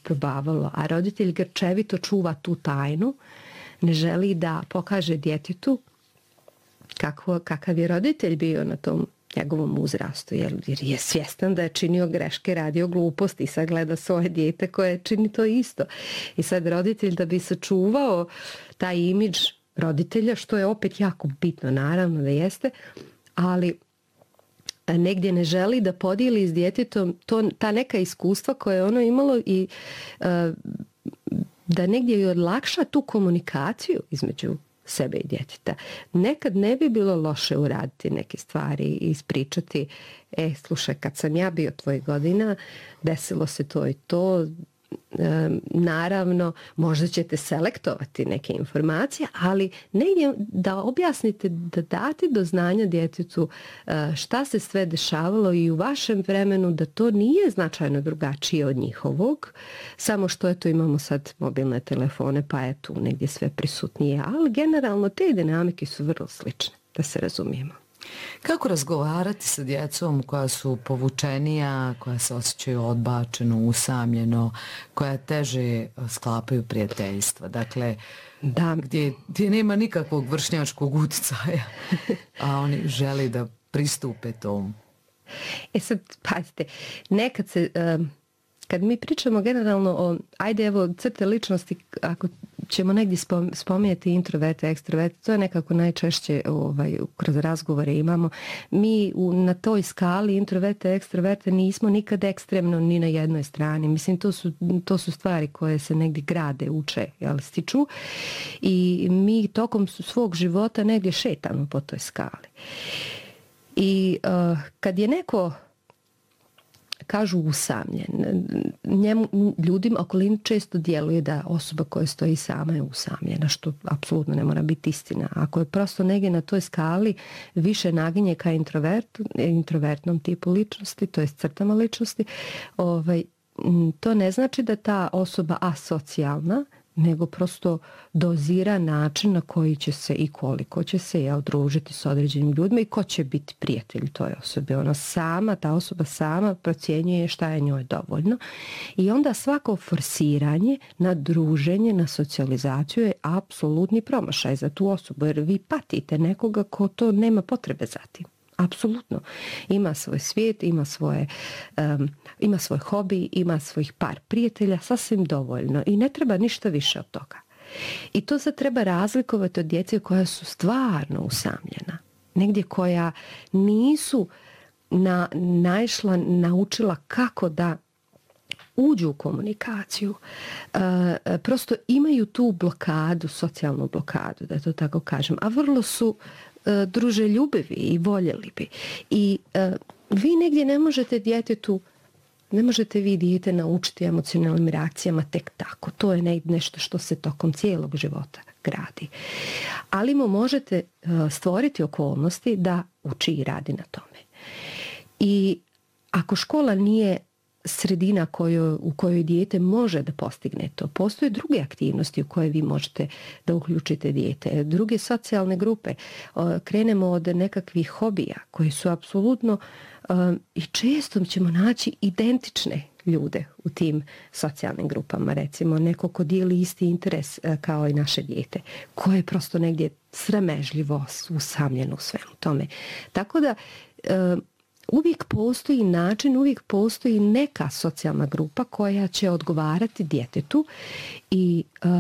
isprobavalo, a roditelj grčevito čuva tu tajnu, ne želi da pokaže djetetu kakav je roditelj bio na tom njegovom uzrastu, jer je svjestan da je činio greške, radio gluposti i sad gleda svoje dijete koje čini to isto. I sad roditelj da bi sačuvao taj imidž roditelja, što je opet jako bitno, naravno da jeste, ali negdje ne želi da podijeli s djetetom ta neka iskustva koje je ono imalo i da negdje i olakša tu komunikaciju između sebe i djeteta. Nekad ne bi bilo loše uraditi neke stvari i ispričati, slušaj, kad sam ja bio tvojih godina, desilo se to i to. Naravno, možda ćete selektovati neke informacije, ali negdje da objasnite, da date do znanja djetetu šta se sve dešavalo i u vašem vremenu, da to nije značajno drugačije od njihovog, samo što eto imamo sad mobilne telefone pa je tu negdje sve prisutnije, ali generalno te dinamike su vrlo slične, da se razumijemo. Kako razgovarati sa djecom koja su povučenija, koja se osjećaju odbačeno, usamljeno, koja teže sklapaju prijateljstva? Dakle, gdje nema nikakvog vršnjačkog uticaja, a oni žele da pristupe tomu. Sad, pazite, nekad se... Kad mi pričamo generalno o, ajde evo, crte ličnosti, ako ćemo negdje spominjati introverte, ekstroverte, to je nekako najčešće kroz razgovore imamo. Mi na toj skali introverte, ekstroverte nismo nikad ekstremno ni na jednoj strani. Mislim, to su stvari koje se negdje grade, uče, stiču i mi tokom svog života negdje šetamo po toj skali. I kad je neko kažu usamljen. Ljudima okolini često djeluje da osoba koja stoji sama je usamljena, što apsolutno ne mora biti istina. Ako je prosto negdje na toj skali više naginje ka introvertnom tipu ličnosti, to je crtama ličnosti, to ne znači da ta osoba asocijalna, nego prosto dozira način na koji će se i koliko će se družiti s određenim ljudima i ko će biti prijatelj toj osobi. Ta osoba sama procjenjuje šta je njoj dovoljno i onda svako forsiranje na druženje, na socijalizaciju je apsolutni promašaj za tu osobu, jer vi patite nekoga ko to nema potrebe za tim. Apsolutno. Ima svoj svijet, ima svoj hobi, ima svojih par prijatelja, sasvim dovoljno i ne treba ništa više od toga. I to sad treba razlikovati od djece koja su stvarno usamljena. Negdje koja nisu naučila kako da uđu u komunikaciju. Prosto imaju tu blokadu, socijalnu blokadu, da to tako kažem, a vrlo su druželjubivi i voljeli bi. I vi negdje ne možete vi dijete naučiti emocionalnim reakcijama tek tako. To je nešto što se tokom cijelog života gradi. Ali mu možete stvoriti okolnosti da uči i radi na tome. I ako škola nije sredina u kojoj dijete može da postigne to. Postoje druge aktivnosti u koje vi možete da uključite dijete. Druge socijalne grupe. Krenemo od nekakvih hobija koji su apsolutno i često ćemo naći identične ljude u tim socijalnim grupama. Recimo neko ko dijeli isti interes kao i naše dijete. Koje je prosto negdje sramežljivo usamljeno u svemu tome. Tako da uvijek postoji način, uvijek postoji neka socijalna grupa koja će odgovarati djetetu i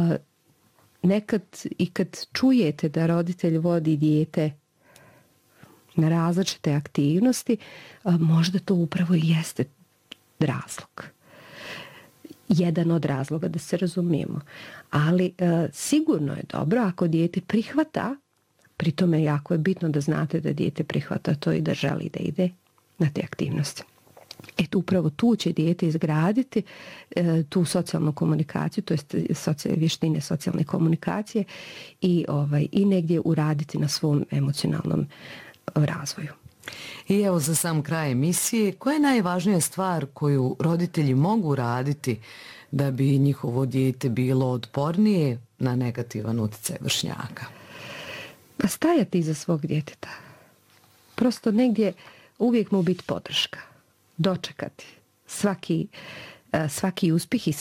nekad i kad čujete da roditelj vodi dijete na različite aktivnosti, možda to upravo i jeste razlog. Jedan od razloga, da se razumijemo. Ali sigurno je dobro ako dijete prihvata, pri tome jako je bitno da znate da dijete prihvata to i da želi da ide na te aktivnosti. Upravo tu će dijete izgraditi tu socijalnu komunikaciju, to jest vještine socijalne komunikacije i negdje uraditi na svom emocionalnom razvoju. I evo za sam kraj emisije, koja je najvažnija stvar koju roditelji mogu raditi da bi njihovo dijete bilo otpornije na negativan utjecaj vršnjaka? Pa stajati iza svog djeteta. Prosto negdje uvijek mu biti podrška. Dočekati svaki uspjeh i